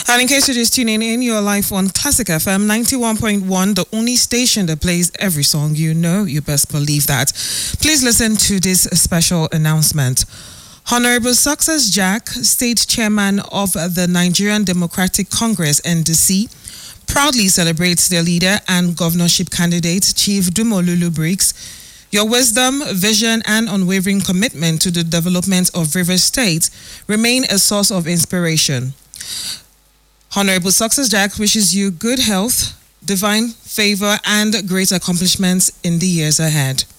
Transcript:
And in case you're just tuning in, you're live on Classic FM 91.1, the only station that plays every song you know. You best believe that. Please listen to this special announcement. Honorable Success Jack, State Chairman of the Nigerian Democratic Congress, NDC, proudly celebrates their leader and governorship candidate, Chief Dumolulu Briggs. Your wisdom, vision, and unwavering commitment to the development of Rivers State remain a source of inspiration. Honorable Success Jack wishes you good health, divine favor, and great accomplishments in the years ahead.